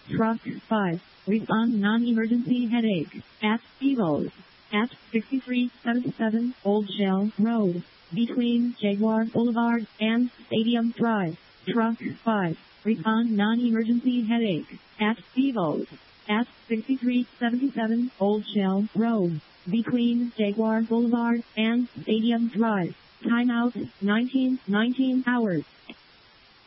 Truck 5. Respond non-emergency headache. At Evo's. At 6377 Old Shell Road. Between Jaguar Boulevard and Stadium Drive. Truck 5. Respond non-emergency headache. At Evo's. At 6377 Old Shell Road. Between Jaguar Boulevard and Stadium Drive. Timeout 19 hours.